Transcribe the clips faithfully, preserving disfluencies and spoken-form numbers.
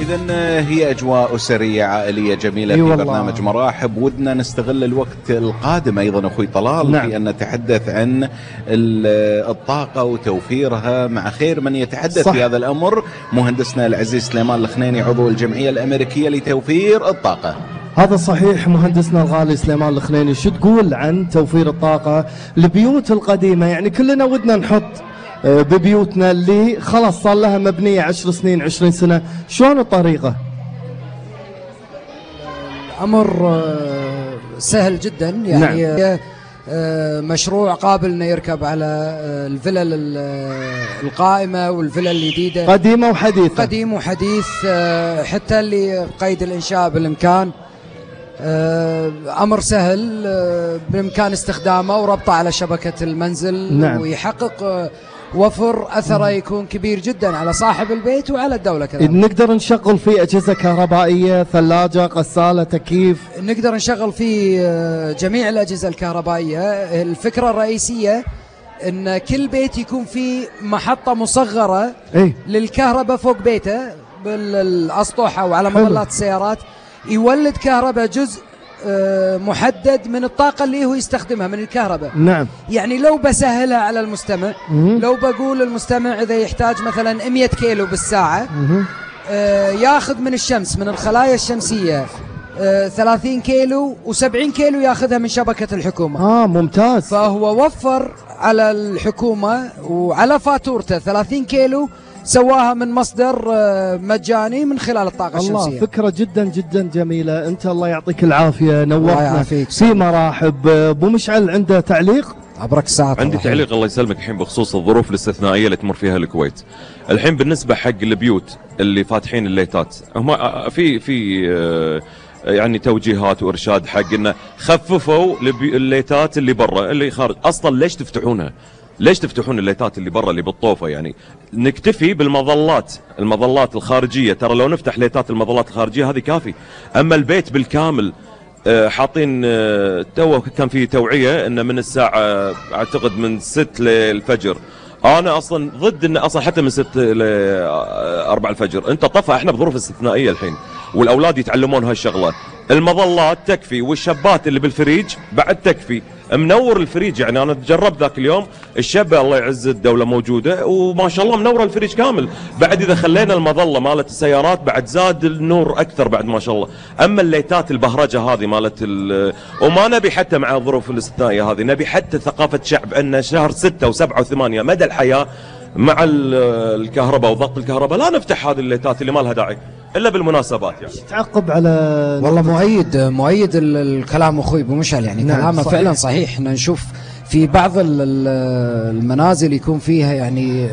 إذن هي أجواء أسرية عائلية جميلة في برنامج مراحب. ودنا نستغل الوقت القادم أيضا أخوي طلال نعم. في أن نتحدث عن الطاقة وتوفيرها مع خير من يتحدث صح. في هذا الأمر مهندسنا العزيز سليمان الخنيني عضو الجمعية الأمريكية لتوفير الطاقة. هذا صحيح مهندسنا الغالي سليمان الخنيني. شو تقول عن توفير الطاقة البيوت القديمة؟ يعني كلنا ودنا نحط ببيوتنا اللي خلاص صار لها مبنية عشر سنين عشرين سنة، شلون الطريقة؟ الأمر سهل جدا يعني نعم. مشروع قابل انه يركب على الفلل القائمة والفلل الجديدة قديمة وحديثة قديم وحديث حتى اللي قيد الإنشاء بالإمكان. أمر سهل بإمكان استخدامه وربطه على شبكة المنزل نعم. ويحقق وفر أثره يكون كبير جدا على صاحب البيت وعلى الدولة كذلك. نقدر نشغل فيه أجهزة كهربائية، ثلاجة، غسالة، تكييف. نقدر نشغل فيه جميع الأجهزة الكهربائية. الفكرة الرئيسية أن كل بيت يكون فيه محطة مصغرة إيه؟ للكهرباء فوق بيته بالأسطح وعلى مظلات السيارات، يولد كهرباء جزء محدد من الطاقة اللي هو يستخدمها من الكهرباء. نعم. يعني لو بسهلها على المستمع مم. لو بقول المستمع إذا يحتاج مثلا مئة كيلو بالساعة آه ياخذ من الشمس من الخلايا الشمسية آه ثلاثين كيلو وسبعين كيلو ياخذها من شبكة الحكومة. آه ممتاز. فهو وفر على الحكومة وعلى فاتورته ثلاثين كيلو سواها من مصدر مجاني من خلال الطاقة الله الشمسية. فكرة جدا جدا جميلة. أنت الله يعطيك العافية نورتنا في مراحب. أبو مشعل عنده تعليق؟ أبرك الساعة. عندي تعليق الله يسلمك الحين بخصوص الظروف الاستثنائية اللي تمر فيها الكويت. الحين بالنسبة حق البيوت اللي فاتحين الليتات هم في في يعني توجيهات وإرشاد حق إنه خففوا الليتات اللي برا اللي خارج. أصلا ليش تفتحونها؟ ليش تفتحون الليتات اللي برا اللي بالطوفة؟ يعني نكتفي بالمظلات المظلات الخارجية. ترى لو نفتح ليتات المظلات الخارجية هذه كافي. أما البيت بالكامل حاطين تو كان في توعية إن من الساعة أعتقد من ست للفجر. أنا أصلا ضد إن أصلا حتى من ست لأربع الفجر أنت طفى. إحنا بظروف استثنائية الحين والأولاد يتعلمون هالشغلة. المظلات تكفي والشبات اللي بالفريج بعد تكفي. منور الفريج يعني أنا جربت ذاك اليوم الشبة الله يعز الدولة موجودة وما شاء الله منور الفريج كامل. بعد إذا خلينا المظلة مالت السيارات بعد زاد النور أكثر بعد ما شاء الله. أما الليتات البهرجة هذه مالت وما نبي حتى مع الظروف الاستثنائية هذه نبي حتى ثقافة شعب أن شهر ستة وسبعة وثمانية مدى الحياة مع الكهرباء وضغط الكهرباء لا نفتح هذه الليتات اللي ما لها داعي إلا بالمناسبات. يعني تعقب على والله مؤيد مؤيد الكلام أخوي أبو مشعل يعني نعم كلامه فعلا صحيح. احنا نشوف في بعض المنازل يكون فيها يعني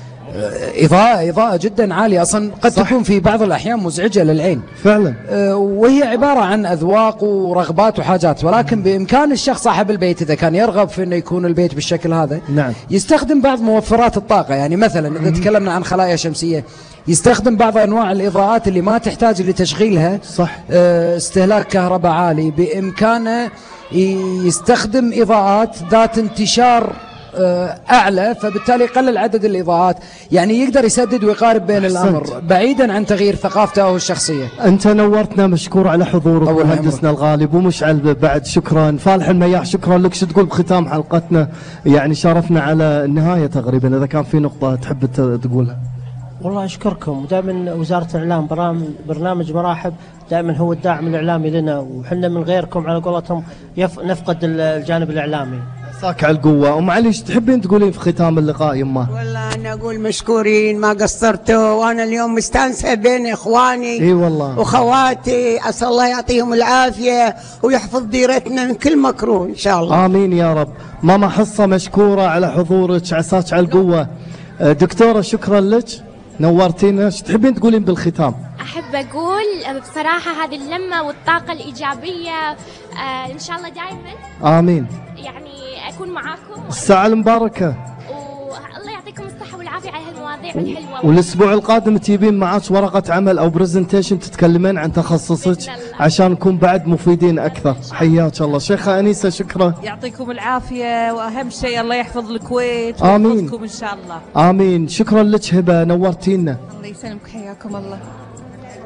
إضاءة إضاءة جدا عالية أصلا قد صح. تكون في بعض الأحيان مزعجة للعين فعلا وهي عبارة عن أذواق ورغبات وحاجات. ولكن بإمكان الشخص صاحب البيت إذا كان يرغب في أنه يكون البيت بالشكل هذا نعم. يستخدم بعض موفرات الطاقة. يعني مثلا إذا تكلمنا عن خلايا شمسية يستخدم بعض أنواع الإضاءات اللي ما تحتاج لتشغيلها صح. استهلاك كهرباء عالي. بإمكانه يستخدم إضاءات ذات انتشار أعلى فبالتالي يقلل عدد الإضاءات. يعني يقدر يسدد ويقارب بين أحسنت. الأمر بعيدا عن تغيير ثقافته أو الشخصية. أنت نورتنا مشكور على حضورك مهندسنا الغالي أبو مشعل. بعد شكرا فالح المياح شكرا لك. شو تقول بختام حلقتنا؟ يعني شرفنا على النهاية تقريبا إذا كان في نقطة تحب تقولها. والله أشكركم. ودائما وزارة الإعلام برنامج مراحب دائما هو الداعم الإعلامي لنا وحنا من غيركم على قولتهم نفقد الجانب الإعلامي. ساك على القوة. ومعليش تحبين تقولين في ختام اللقاء يمه؟ والله أنا أقول مشكورين ما قصرتوا وأنا اليوم مستانسة بين إخواني إي والله وخواتي. أسأل الله يعطيهم العافية ويحفظ ديرتنا من كل مكروه إن شاء الله. آمين يا رب. ماما حصة مشكورة على حضورك عساك على القوة. دكتورة شكرا لك نورتينا. ايش تحبين تقولين بالختام؟ أحب أقول بصراحة هذه اللمة والطاقة الإيجابية آه إن شاء الله دائما آمين يعني أكون معاكم الساعة المباركة والله يعطيكم الصحة والعافية على هالمواضيع الحلوة. والأسبوع القادم تجيبين معاك ورقة عمل أو برزنتيشن تتكلمين عن تخصصك عشان نكون بعد مفيدين أكثر. حياك الله شيخة أنيسة شكرا. يعطيكم العافية وأهم شيء الله يحفظ الكويت آمين ويحفظكم إن شاء الله. آمين. شكرا لك هبة نورتينا. الله يسلمك حياكم الله.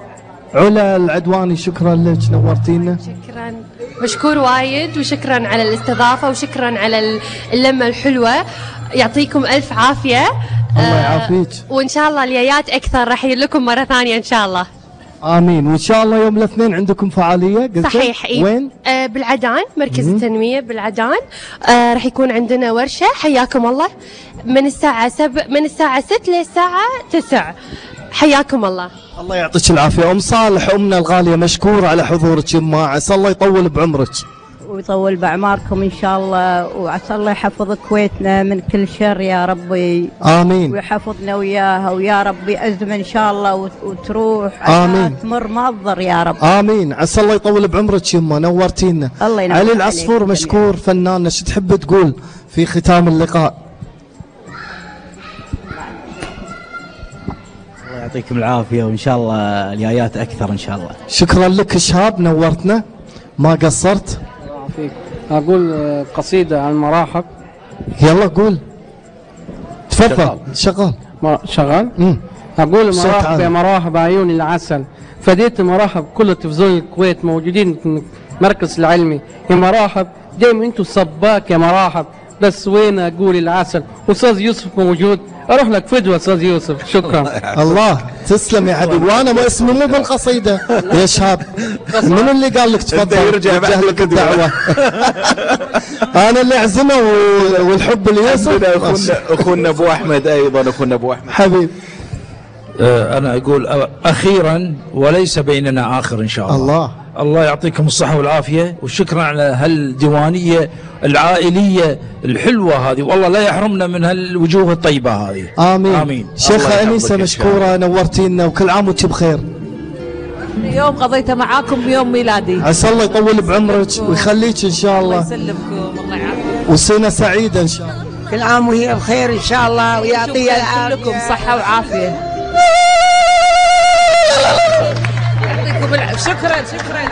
علا العدواني شكرا لك نورتينا. شكرا مشكور وايد وشكرا على الاستضافة وشكرا على اللمة الحلوة. يعطيكم ألف عافية. الله يعافيك. آه وإن شاء الله اليايات أكثر راح لكم مرة ثانية إن شاء الله. آمين. وإن شاء الله يوم الاثنين عندكم فعالية قلت صحيح. إيه؟ وين؟ آه بالعدان مركز مم. التنمية بالعدان. آه راح يكون عندنا ورشة حياكم الله من الساعة سب من الساعة ستة للساعة تسعة. حياكم الله. الله يعطيك العافية. أم صالح أمنا الغالية مشكورة على حضورك يما، عسى الله يطول بعمرك ويطول بأعماركم إن شاء الله، وعسى الله يحفظ كويتنا من كل شر يا ربي. آمين. ويحفظنا وياها ويا ربي أزمة إن شاء الله وتروح. آمين. تمر ما تضر يا رب. آمين. عسى الله يطول بعمرك يما، نورتينا. الله ينور. علي العصفور مشكور فناننا، شو تحب تقول في ختام اللقاء؟ الله يعطيكم العافية وإن شاء الله الجايات أكثر إن شاء الله. شكرا لك شهاب، نورتنا ما قصرت. فيك. أقول قصيدة عن مراحب. يلا قول. تفضل. شغال شغال. امم أقول مراحب يا مراحب عيون العسل، فديت مراحب كل تلفزيون الكويت موجودين في المركز العلمي. يا مراحب دايما انتوا السباك يا مراحب، بس وين أقول العسل؟ أستاذ يوسف موجود، أروح لك فدوة أستاذ يوسف. شكرا. الله تسلم يا حبيبي. وأنا ما اسمي مو بالقصيدة يا شهاب. من اللي قال لك تفضل؟ يرجع بعد لك الدعوة. أنا اللي أعزمه والحب ليوسف. أخونا أخونا أبو أحمد أيضا. أخونا أبو أحمد حبيب. أنا أقول أخيرا وليس بيننا آخر إن شاء الله. الله الله يعطيكم الصحة والعافية، وشكرا على هالديوانية العائلية الحلوة هذه، والله لا يحرمنا من هالوجوه الطيبة هذه. آمين. آمين. شيخة أنيسة مشكورة، نورتينا وكل عام وانت بخير. يوم قضيته معاكم بيوم ميلادي، عسى الله يطول بعمرك ويخليك إن شاء الله. الله يسلمكم. الله يعافيكم. وسنة سعيدة إن شاء الله. كل عام وهي بخير إن شاء الله ويعطيها العافية. لكم صحة وعافية. شكرا شكرا.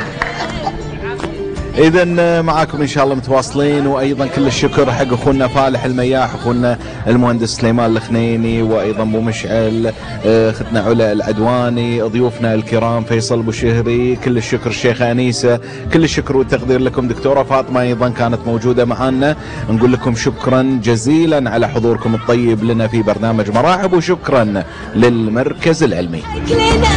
إذا معاكم إن شاء الله متواصلين، وأيضا كل الشكر حق أخونا فالح المياح، أخونا المهندس سليمان الخنيني، وأيضا أبو مشعل، أختنا علا العدواني، ضيوفنا الكرام فيصل بوشهري، كل الشكر الشيخة أنيسة، كل الشكر والتقدير لكم. دكتورة فاطمة أيضا كانت موجودة معنا، نقول لكم شكرا جزيلا على حضوركم الطيب لنا في برنامج مراحب، وشكرا للمركز العلمي.